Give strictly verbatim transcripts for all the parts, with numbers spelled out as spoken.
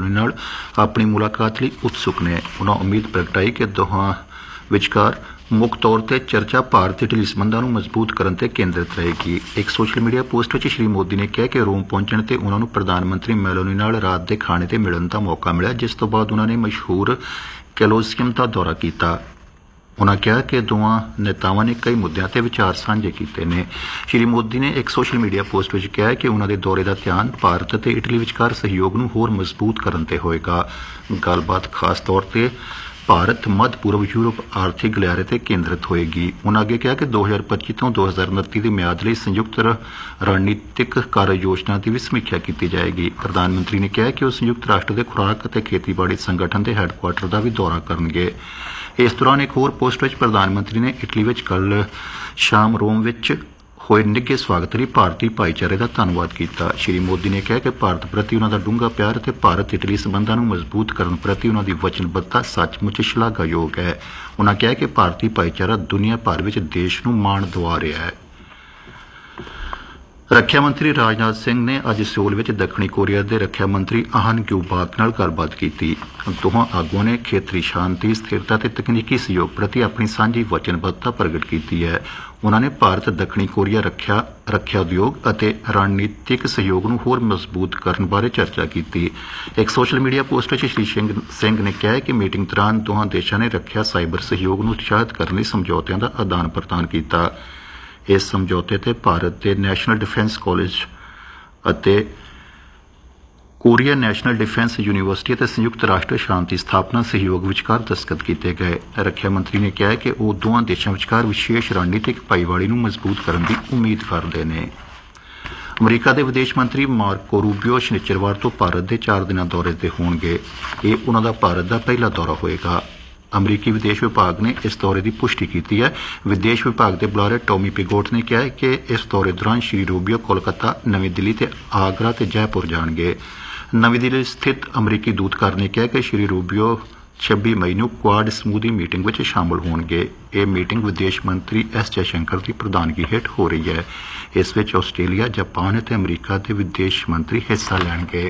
Meloni नाल अपनी मुलाकात लई उत्सुक ने। उन्होंने उम्मीद प्रगटाई कि दोहां विचकार मुख तौर पर चर्चा भारत इटली संबंधां नूं मजबूत करन ते केंद्रित रहेगी। एक सोशल मीडिया पोस्ट में श्री मोदी ने कहा कि रोम पहुंचण ते उन्हां नूं प्रधानमंत्री मैलोनी नाल रात के खाने ते मिलण दा मौका मिलिया, जिस तो बाद उन्होंने मशहूर कैलोसियम का दौरा किया। उन्होंने कहा कि दोवां नेतावां ने कई मुद्दों पर विचार साझे किए ने। श्री मोदी ने एक सोशल मीडिया पोस्ट में कहा कि उन्होंने दौरे का ध्यान भारत ते इटली विचकार सहयोग नूं होर मजबूत करन ते होएगा। गलबात खास तौर पर भारत मध्य पूर्व यूरोप आर्थिक गलियारे ते केंद्रित होएगी। उन्होंने अगे कहा कि दो हज़ार पच्ची तो दो हज़ार उनती की म्याद लई संयुक्त रणनीतिक कार्य योजना की भी समीक्षा की जाएगी। प्रधानमंत्री ने कहा कि वह संयुक्त राष्ट्र के खुराक ते खेतीबाड़ी संगठन के हैडकुआटर का भी दौरा करनगे। इस दौरान एक होर पोस्ट में प्रधानमंत्री ने इटली विच कल शाम रोम विच होए निघे स्वागत लई भारतीय भाईचारे का धन्नवाद किया। श्री मोदी ने कहा कि भारत प्रति उन्हां दा डूंगा प्यार ते भारत इटली संबंधां नूं मजबूत करन प्रति उन्हां दी वचनबद्धता सचमुच शलाघायोग है। उन्होंने कहा कि भारतीय भाईचारा दुनिया भर विच देश नूं माण दिवा रिहा है। रक्षा मंत्री राजनाथ सिंह ने अज सियोल विच दक्षिणी कोरिया के रक्षा मंत्री आहन ग्यूबाक नाल गलबात की। दोहां आगुआं ने खेतरी शांति, स्थिरता ते तकनीकी सहयोग प्रति अपनी सांझी वचनबद्धता प्रगट की है। उन्होंने भारत दक्षिणी कोरिया रक्षा रक्षा उद्योग और रणनीतिक सहयोग नूं होर मजबूत करने बारे चर्चा की। एक सोशल मीडिया पोस्ट में श्री सिंह ने कहा कि मीटिंग दौरान दोहां देशों ने रक्षा साइबर सहयोग नूं उत्साहित करने समझौतिਆਂ का आदान प्रदान किया। इस समझौते ते भारत के नैशनल डिफेंस कॉलेज और कोरिया नैशनल डिफेंस यूनीवर्सिटी और संयुक्त राष्ट्र शांति स्थापना सहयोग विचकार दस्तखत किए गए। रक्षा मंत्री ने कहा कि वह दोवां देशों विचकार विशेष रणनीतिक भाईवाली नूं मजबूत करने की उम्मीद करते हैं। अमरीका के विदेश मंत्री मार्को रूबियो शनिचरवार तो भारत के चार दिन दौरे ते होणगे। यह उन्हां दा भारत का पहला दौरा होएगा। अमरीकी विदेश विभाग ने इस दौरे की पुष्टि की है। विदेश विभाग के बुलारे टॉमी पिगोट ने कहा है कि इस दौरे दौरान श्री रूबियो कोलकाता, नवी दिल्ली ते आगरा ते जयपुर जाएंगे। नवी दिल्ली स्थित अमरीकी दूतघर ने कहा कि श्री रूबियो छब्बीस मई को क्वाड समूह की मीटिंग में शामिल होंगे। यह मीटिंग विदेश मंत्री एस जयशंकर की प्रधानगी हेठ हो रही है। इस विच आस्ट्रेलिया, जापान और अमरीका के विदेश मंत्री हिस्सा लेंगे।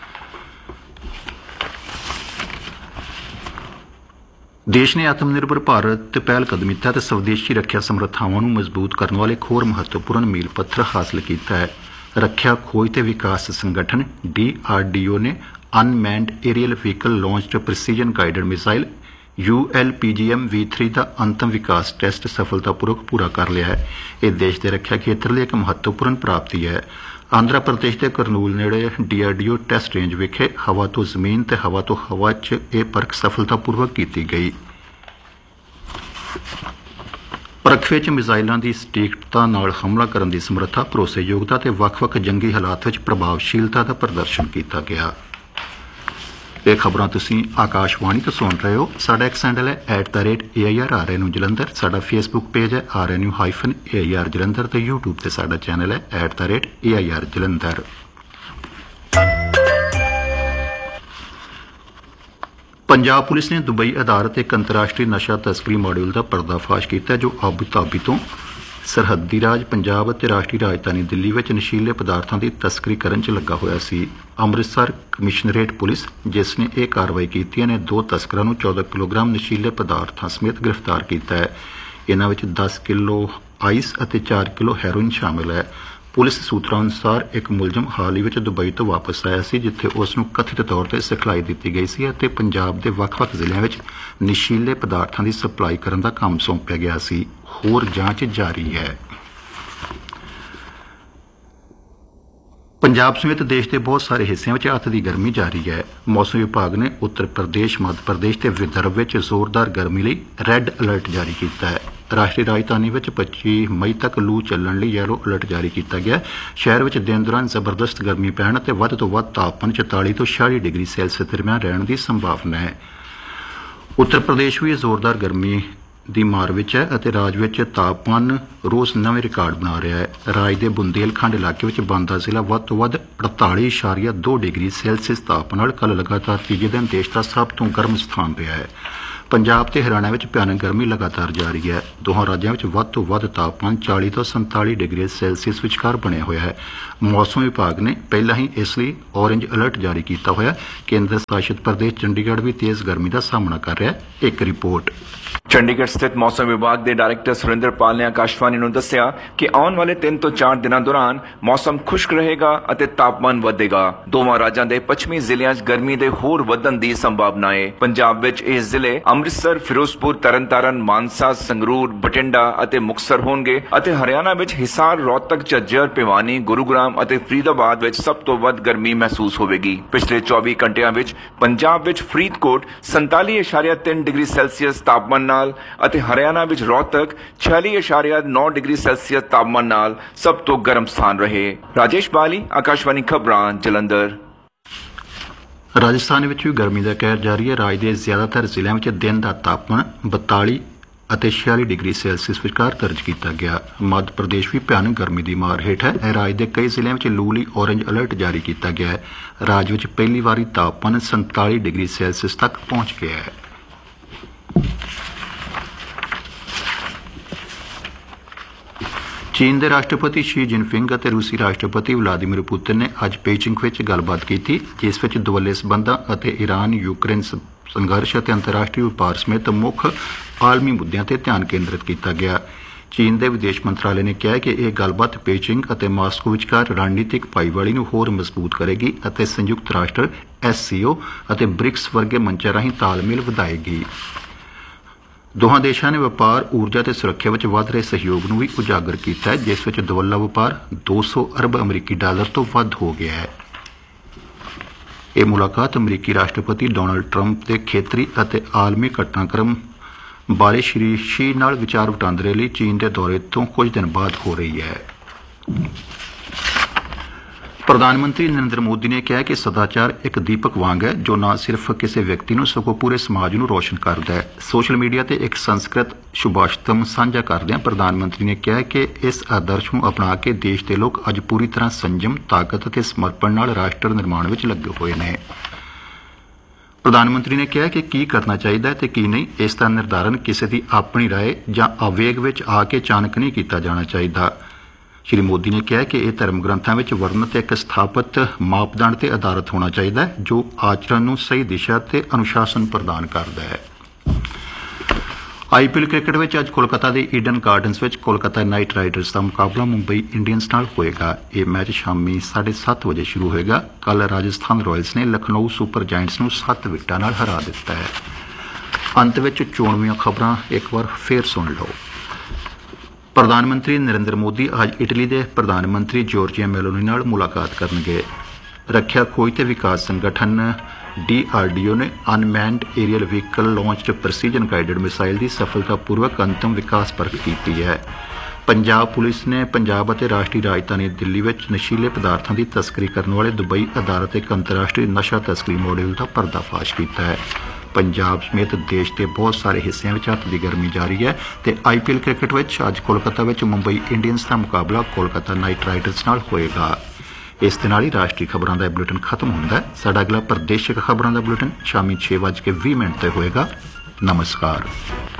देश ने आत्मनिर्भर भारत पहलकदमी तहत स्वदेशी रक्षा समर्थावां नूं मजबूत करने वाले एक होर महत्वपूर्ण मील पत्थर हासिल किया है। रक्षा खोज ते विकास संगठन डी आर डी ओ ने unmanned aerial vehicle launched precision guided missile U L P G M we three का अंतिम विकास टेस्ट सफलतापूर्वक पूरा कर लिया है। यह देश के रक्षा क्षेत्र में एक महत्वपूर्ण प्राप्ति है। आंध्र प्रदेश के करनूल नेड़े D R D O test range विखे हवा तो जमीन ते हवा तो हवा च यह परख सफलतापूर्वक की गई। परख विच मिसाइलों की सटीकता नाल हमला करने की समर्था, भरोसेयोगता ते वख-वख जंगी हालात विच प्रभावशीलता का प्रदर्शन किया गया। ये खबरां तुसीं आकाशवाणी तो सुन रहे हो। साडा एक्स हैंडल है at the rate A I R are N you Jalandhar. साडा फेसबुक पेज है are N you hyphen A I R Jalandhar ते यूट्यूब ते साडा चैनल है at the rate A I R Jalandhar. Punjab police ने दुबई आधारित एक अंतर्राष्ट्रीय नशा तस्करी मॉड्यूल का पर्दाफाश किया जो आबू धाबी तो सरहदी राज पंजाब और राष्ट्रीय राजधानी दिल्ली में नशीले पदार्थों की तस्करी करने च लगा होया सी। अमृतसर कमिश्नरेट पुलिस जिसने यह कार्रवाई की ने दो तस्करों को चौदह किलोग्राम नशीले पदार्थों समेत गिरफ्तार किया है। इन्हां विच दस किलो आइस और चार किलो हैरोइन शामिल है। पुलिस सूत्रों अनुसार एक मुलजम हाल ही में दुबई तो वापस आया सी, जिथे उसनूं कथित तौर पर सिखलाई दी गई सी ते पंजाब के वख-वख जिलों में नशीले पदार्थों की सप्लाई करने का काम सौंपया गया सी। होर जांच जारी है। पंजाब समेत देश के बहुत सारे हिस्सों में अत की गर्मी जारी है। मौसम विभाग ने उत्तर प्रदेश, मध्य प्रदेश और विदर्भ में जोरदार गर्मी लिए रैड अलर्ट जारी किया है। राष्ट्रीय राजधानी में पच्चीस मई तक लू चलने लिए येलो अलर्ट जारी किया गया। शहर में दिन दौरान जबरदस्त गर्मी पैण ते वध तो वध तापमान चौताली तो छियाली डिग्री सैल्सियस दरमियान रहने की संभावना है। उत्तर प्रदेश भी जोरदार गर्मी की मार विच है और राज में तापमान रोज़ नवे रिकॉर्ड बना रहा है। राज के बुंदेलखंड इलाके में बांदा जिला वध तो वध अड़ताली इशारिया दो डिग्री सैल्सियस तापमान कल लगातार तीजे दिन देश का सब तो गर्म स्थान रहा है। ਪੰਜਾਬ ਤੇ ਹਰਿਆਣਾ ਵਿੱਚ ਭਿਆਨਕ ਗਰਮੀ ਲਗਾਤਾਰ ਜਾਰੀ ਹੈ। ਦੋਹਾਂ ਰਾਜਾਂ ਵਿੱਚ ਵੱਧ ਤੋਂ ਵੱਧ ਤਾਪਮਾਨ ਚਾਲੀ ਤੋਂ ਸੰਤਾਲੀ ਡਿਗਰੀ ਸੈਲਸੀਅਸ ਵਿਚਕਾਰ ਬਣਿਆ ਹੋਇਆ ਹੈ। ਮੌਸਮ ਵਿਭਾਗ ਨੇ ਪਹਿਲਾਂ ਹੀ ਇਸ ਲਈ ਔਰੇਂਜ ਅਲਰਟ ਜਾਰੀ ਕੀਤਾ ਹੋਇਆ। ਕੇਂਦਰ ਸ਼ਾਸਿਤ ਪ੍ਰਦੇਸ਼ ਚੰਡੀਗੜ੍ਹ ਵੀ ਤੇਜ਼ ਗਰਮੀ ਦਾ ਸਾਹਮਣਾ ਕਰ ਰਿਹਾ ਹੈ। ਇੱਕ ਰਿਪੋਰਟ। ਚੰਡੀਗੜ੍ਹ ਸਥਿਤ ਮੌਸਮ ਵਿਭਾਗ ਦੇ ਡਾਇਰੈਕਟਰ ਸੁਰਿੰਦਰਪਾਲ ਨੇ ਆਕਾਸ਼ਵਾਣੀ ਨੂੰ ਦੱਸਿਆ ਕਿ ਆਉਣ ਵਾਲੇ ਤਿੰਨ ਤੋਂ ਚਾਰ ਦਿਨਾਂ ਦੌਰਾਨ ਮੌਸਮ ਖੁਸ਼ਕ ਰਹੇਗਾ ਅਤੇ ਤਾਪਮਾਨ ਵਧੇਗਾ। ਦੋਵਾਂ ਰਾਜਾਂ ਦੇ ਪੱਛਮੀ ਜ਼ਿਲ੍ਹਿਆਂ 'ਚ ਗਰਮੀ ਦੇ ਹੋਰ ਵਧਣ ਦੀ ਸੰਭਾਵਨਾ ਹੈ। ਪੰਜਾਬ ਵਿੱਚ ਇਹ ਜ਼ਿਲ੍ਹੇ ਅੰਮ੍ਰਿਤਸਰ, ਫਿਰੋਜ਼ਪੁਰ, ਤਰਨਤਾਰਨ, ਮਾਨਸਾ, ਸੰਗਰੂਰ, ਬਠਿੰਡਾ ਅਤੇ ਮੁਕਤਸਰ ਹੋਣਗੇ ਅਤੇ ਹਰਿਆਣਾ ਵਿੱਚ ਹਿਸਾਰ, ਰੋਹਤਕ, ਝੱਜਰ, ਭਿਵਾਨੀ, ਗੁਰੂਗ੍ਰਾਮ ਅਤੇ ਫਰੀਦਾਬਾਦ ਵਿੱਚ ਸਭ ਤੋਂ ਵੱਧ ਗਰਮੀ ਮਹਿਸੂਸ ਹੋਵੇਗੀ। ਪਿਛਲੇ ਚੌਵੀ ਘੰਟਿਆਂ ਵਿੱਚ ਪੰਜਾਬ ਵਿੱਚ ਫਰੀਦਕੋਟ ਸੰਤਾਲੀ ਇਸ਼ਾਰੀਆ ਤਿੰਨ ਡਿਗਰੀ ਸੈਲਸੀਅਸ ਤਾਪਮਾਨ ਨਾਲ ਅਤੇ ਹਰਿਆਣਾ ਵਿੱਚ ਰੋਹਤਕ ਛਿਆਲੀ ਇਸ਼ਾਰੀਆ ਨੌ ਡਿਗਰੀ ਸੈਲਸੀਅਸ ਤਾਪਮਾਨ ਨਾਲ ਸਭ ਤੋਂ ਗਰਮ ਸਥਾਨ ਰਹੇ। ਰਾਜੇਸ਼ ਬਾਲੀ, ਆਕਾਸ਼ਵਾਣੀ ਖਬਰਾਂ, ਜਲੰਧਰ। ਰਾਜਸਥਾਨ ਵਿੱਚ ਵੀ ਗਰਮੀ ਦਾ ਕਹਿਰ ਜਾਰੀ ਹੈ। ਰਾਜ ਦੇ ਜ਼ਿਆਦਾਤਰ ਜ਼ਿਲ੍ਹਿਆਂ ਵਿੱਚ ਦਿਨ ਦਾ ਤਾਪਮਾਨ ਬਤਾਲੀ ਅਤੇ ਛਿਆਲੀ ਡਿਗਰੀ ਸੈਲਸੀਅਸ ਵਿਚਕਾਰ ਦਰਜ ਕੀਤਾ ਗਿਆ। ਮੱਧ ਪ੍ਰਦੇਸ਼ ਵੀ ਭਿਆਨਕ ਗਰਮੀ ਦੀ ਮਾਰ ਹੇਠ ਹੈ। ਰਾਜ ਦੇ ਕਈ ਜ਼ਿਲ੍ਹਿਆਂ ਵਿੱਚ ਲੂ ਲਈ ਔਰੇਂਜ ਅਲਰਟ ਜਾਰੀ ਕੀਤਾ ਗਿਆ ਹੈ। ਰਾਜ ਵਿੱਚ ਪਹਿਲੀ ਵਾਰੀ ਤਾਪਮਾਨ ਸੰਤਾਲੀ ਡਿਗਰੀ ਸੈਲਸੀਅਸ ਤੱਕ ਪਹੁੰਚ ਗਿਆ ਹੈ। ਚੀਨ ਦੇ ਰਾਸ਼ਟਰਪਤੀ ਸ਼ੀ ਜਿਨਪਿੰਗ ਅਤੇ ਰੂਸੀ ਰਾਸ਼ਟਰਪਤੀ ਵਲਾਦੀਮੀਰ ਪੁਤਿਨ ਨੇ ਅੱਜ ਬੀਜਿੰਗ ਵਿੱਚ ਗੱਲਬਾਤ ਕੀਤੀ, ਜਿਸ ਵਿੱਚ ਦੁਵੱਲੇ ਸਬੰਧਾਂ ਅਤੇ ਈਰਾਨ ਯੂਕਰੇਨ ਸੰਘਰਸ਼ ਅਤੇ ਅੰਤਰਰਾਸ਼ਟਰੀ ਵਪਾਰ ਸਮੇਤ ਮੁੱਖ ਆਲਮੀ ਮੁੱਦਿਆਂ ਤੇ ਧਿਆਨ ਕੇਂਦਰਿਤ ਕੀਤਾ ਗਿਆ। ਚੀਨ ਦੇ ਵਿਦੇਸ਼ ਮੰਤਰਾਲੇ ਨੇ ਕਿਹਾ ਕਿ ਇਹ ਗੱਲਬਾਤ ਬੀਜਿੰਗ ਅਤੇ ਮਾਸਕੋ ਵਿਚਕਾਰ ਰਣਨੀਤਿਕ ਭਾਈਵਾਲੀ ਨੂੰ ਹੋਰ ਮਜ਼ਬੂਤ ਕਰੇਗੀ ਅਤੇ ਸੰਯੁਕਤ ਰਾਸ਼ਟਰ, ਐਸ ਸੀ ਓ ਅਤੇ ਬ੍ਰਿਕਸ ਵਰਗੇ ਮੰਚਾਂ ਰਾਹੀਂ ਤਾਲਮੇਲ ਵਧਾਏਗੀ। ਦੋਹਾਂ ਦੇਸ਼ਾਂ ਨੇ ਵਪਾਰ, ਊਰਜਾ ਅਤੇ ਸੁਰੱਖਿਆ ਵਿੱਚ ਵਧ ਰਹੇ ਸਹਿਯੋਗ ਨੂੰ ਵੀ ਉਜਾਗਰ ਕੀਤਾ ਹੈ, ਜਿਸ ਵਿੱਚ ਦੁਵੱਲਾ ਵਪਾਰ ਦੋ ਸੌ ਅਰਬ ਅਮਰੀਕੀ ਡਾਲਰ ਤੋਂ ਵੱਧ ਹੋ ਗਿਆ ਹੈ। ਇਹ ਮੁਲਾਕਾਤ ਅਮਰੀਕੀ ਰਾਸ਼ਟਰਪਤੀ ਡੋਨਾਲਡ ਟਰੰਪ ਦੇ ਖੇਤਰੀ ਅਤੇ ਆਲਮੀ ਘਟਨਾਕ੍ਰਮ ਬਾਰੇ ਸ਼੍ਰੀ ਸ਼ੀ ਨਾਲ ਵਿਚਾਰ ਵਟਾਂਦਰੇ ਲਈ ਚੀਨ ਦੇ ਦੌਰੇ ਤੋਂ ਕੁਝ ਦਿਨ ਬਾਅਦ ਹੋ ਰਹੀ ਹੈ। ਪ੍ਰਧਾਨ ਮੰਤਰੀ ਨਰਿੰਦਰ ਮੋਦੀ ਨੇ ਕਿਹਾ ਕਿ ਸਦਾਚਾਰ ਇੱਕ ਦੀਪਕ ਵਾਂਗ ਹੈ, ਜੋ ਨਾ ਸਿਰਫ ਕਿਸੇ ਵਿਅਕਤੀ ਨੂੰ ਸਗੋਂ ਪੂਰੇ ਸਮਾਜ ਨੂੰ ਰੋਸ਼ਨ ਕਰਦਾ ਹੈ। ਸੋਸ਼ਲ ਮੀਡੀਆ ਤੇ ਇੱਕ ਸੰਸਕ੍ਰਿਤ ਸ਼ੁਭਾਸ਼ਤਮ ਸਾਂਝਾ ਕਰਦਿਆਂ ਪ੍ਰਧਾਨ ਮੰਤਰੀ ਨੇ ਕਿਹਾ ਕਿ ਇਸ ਆਦਰਸ਼ ਨੂੰ ਅਪਣਾ ਕੇ ਦੇਸ਼ ਦੇ ਲੋਕ ਅੱਜ ਪੂਰੀ ਤਰ੍ਹਾਂ ਸੰਜਮ, ਤਾਕਤ ਅਤੇ ਸਮਰਪਣ ਨਾਲ ਰਾਸ਼ਟਰ ਨਿਰਮਾਣ ਵਿੱਚ ਲੱਗੇ ਹੋਏ ਨੇ। ਪ੍ਰਧਾਨ ਮੰਤਰੀ ਨੇ ਕਿਹਾ ਕਿ ਕੀ ਕਰਨਾ ਚਾਹੀਦਾ ਹੈ ਤੇ ਕੀ ਨਹੀਂ, ਇਸ ਦਾ ਨਿਰਧਾਰਨ ਕਿਸੇ ਦੀ ਆਪਣੀ ਰਾਏ ਜਾਂ ਆਵੇਗ ਵਿੱਚ ਆ ਕੇ ਅਚਾਨਕ ਨਹੀਂ ਕੀਤਾ ਜਾਣਾ ਚਾਹੀਦਾ। ਸ਼੍ਰੀ ਮੋਦੀ ਨੇ ਕਿਹਾ ਕਿ ਇਹ ਧਰਮ ਗ੍ਰੰਥਾਂ ਵਿੱਚ ਵਰਣਿਤ ਇੱਕ ਸਥਾਪਿਤ ਮਾਪਦੰਡ ਤੇ ਆਧਾਰਿਤ ਹੋਣਾ ਚਾਹੀਦਾ ਹੈ, ਜੋ ਆਚਰਣ ਨੂੰ ਸਹੀ ਦਿਸ਼ਾ ਤੇ ਅਨੁਸ਼ਾਸਨ ਪ੍ਰਦਾਨ ਕਰਦਾ ਹੈ। ਆਈ ਪੀ ਐਲ ਕ੍ਰਿਕਟ ਵਿੱਚ ਅੱਜ ਕੋਲਕਾਤਾ ਦੇ ਈਡਨ ਗਾਰਡਨਜ਼ ਵਿੱਚ ਕੋਲਕਾਤਾ ਨਾਈਟ ਰਾਈਡਰਜ਼ ਦਾ ਮੁਕਾਬਲਾ ਮੁੰਬਈ ਇੰਡੀਅਨਜ਼ ਨਾਲ ਹੋਏਗਾ। ਇਹ ਮੈਚ ਸ਼ਾਮੀ ਸਾਢੇ ਸੱਤ ਵਜੇ ਸ਼ੁਰੂ ਹੋਏਗਾ। ਕੱਲ੍ਹ ਰਾਜਸਥਾਨ ਰਾਇਲਸ ਨੇ ਲਖਨਊ ਸੁਪਰ ਜਾਇੰਟਸ ਨੂੰ ਸੱਤ ਵਿਕਟਾਂ ਨਾਲ ਹਰਾ ਦਿੱਤਾ ਹੈ। ਅੰਤ ਵਿੱਚ ਚੋਣਵੀਆਂ ਖਬਰਾਂ ਇੱਕ ਵਾਰ ਫੇਰ ਸੁਣ ਲਓ। ਪ੍ਰਧਾਨ ਮੰਤਰੀ ਨਰਿੰਦਰ ਮੋਦੀ ਅੱਜ ਇਟਲੀ ਦੇ ਪ੍ਰਧਾਨ ਮੰਤਰੀ ਜੋਰਜੀਆ ਮੈਲੋਨੀ ਨਾਲ ਮੁਲਾਕਾਤ ਕਰਨਗੇ। ਰੱਖਿਆ ਖੋਜ ਤੇ ਵਿਕਾਸ ਸੰਗਠਨ ਡੀ ਆਰ ਡੀ ਓ ਨੇ ਅਨਮੈਨਡ Ariel vehicle launched ਪ੍ਰੈਸੀਜਨ guided missile ਦੀ ਸਫਲਤਾਪੂਰਵਕ ਅੰਤਮ ਵਿਕਾਸ ਪਰਖ ਕੀਤੀ ਹੈ। ਪੰਜਾਬ ਪੁਲਿਸ ਨੇ ਪੰਜਾਬ ਅਤੇ ਰਾਸ਼ਟਰੀ ਰਾਜਧਾਨੀ ਦਿੱਲੀ ਵਿੱਚ ਨਸ਼ੀਲੇ ਪਦਾਰਥਾਂ ਦੀ ਤਸਕਰੀ ਕਰਨ ਵਾਲੇ ਦੁਬਈ ਅਦਾਲਤ ਇੱਕ ਅੰਤਰਰਾਸ਼ਟਰੀ ਨਸ਼ਾ ਤਸਕਰੀ ਮਾਡਲ ਦਾ ਪਰਦਾਫਾਸ਼ ਕੀਤਾ ਹੈ। ਪੰਜਾਬ ਸਮੇਤ ਦੇਸ਼ ਦੇ ਬਹੁਤ ਸਾਰੇ ਹਿੱਸਿਆਂ ਵਿੱਚ ਹੱਥ ਦੀ ਗਰਮੀ ਜਾਰੀ ਹੈ ਤੇ ਆਈ ਪੀ ਐਲ ਕ੍ਰਿਕਟ ਵਿੱਚ ਅੱਜ ਕੋਲਕਾਤਾ ਵਿੱਚ ਮੁੰਬਈ ਇੰਡੀਅਨਜ਼ ਦਾ ਮੁਕਾਬਲਾ ਕੋਲਕਾਤਾ ਨਾਈਟ ਰਾਈਡਰਜ਼ ਨਾਲ ਹੋਏਗਾ। ਇਸ ਦੇ ਨਾਲ ਹੀ ਰਾਸ਼ਟਰੀ ਖਬਰਾਂ ਦਾ ਬੁਲੇਟਿਨ ਖਤਮ ਹੁੰਦਾ ਹੈ। ਸਾਡਾ ਅਗਲਾ ਪ੍ਰਦੇਸ਼ਿਕ ਖਬਰਾਂ ਦਾ ਬੁਲੇਟਿਨ ਸ਼ਾਮੀ ਛੇ ਵੱਜ ਕੇ ਵੀਹ ਮਿੰਟ ਤੇ ਹੋਏਗਾ। ਨਮਸਕਾਰ।